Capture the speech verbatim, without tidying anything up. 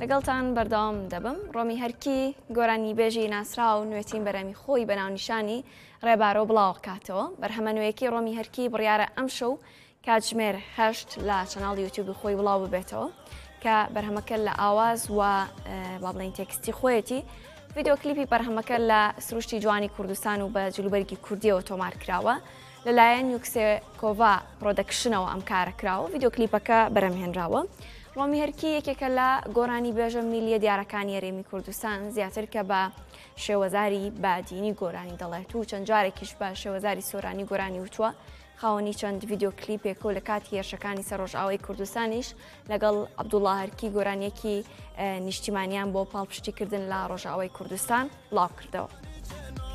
لەگەڵتان بەردەوام دەبم. ڕۆمی هەرکی گۆرانی بێژی ناسرا و نوێتین بەرەمی خۆی بەناونیشانی ڕێبارۆ بڵاو کاتەوە. بەرهەمە نوێیەکی ڕۆمی هەرکی بڕیارە ئەم شەو کاتژمێر هەشت لە چەناڵ یوتیوبی خۆی بڵاو ببێتەوە کە بەرهەمەکە لە ئاواز و با بڵین تێکستی خۆیەتی ڤیدیۆ کلیپی بەرهەمەکە لە سروشتی جوانی کوردستان و بە جلوبەرگی کوردیەوە تۆمار کراوە لەلایەن یوکسێ کۆڤا پرۆدەکشنەوە ئەم کارە کراوە. ڤیدیۆ کلیپەکە بەرەمهێنراوە. ڕۆمی هەرکی یەکێکە لە گۆرانی بێژە میلیە دیارەکانی هەرێمی کوردستان، زیاتر کە بە شێوەزاری بادینی گۆرانی دەڵێت و چەند جارێکیش بە شێوەزاری سۆرانی گۆرانی وتووە. خاوەنی چەند ڤیدیۆ کلیپێک و لە کاتی هێرشەکانی سەرڕۆژئاوای کوردستانیش لەگەڵ عەبدوڵڵا هەرکی گۆرانیەکی نیشتیمانیان بۆ پاڵپشتیکردن لە ڕۆژئاوای کوردستان بڵاو کردەوە.